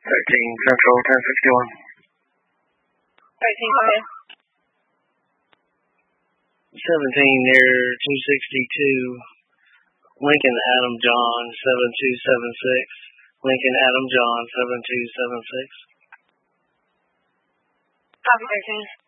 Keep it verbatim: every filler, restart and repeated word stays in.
thirteen Central, ten sixty-one. thirteen, go ahead. seventeen near two sixty-two, Lincoln Adam John, seven two seven six. Lincoln Adam John, seven two seven six. Copy, thirteen.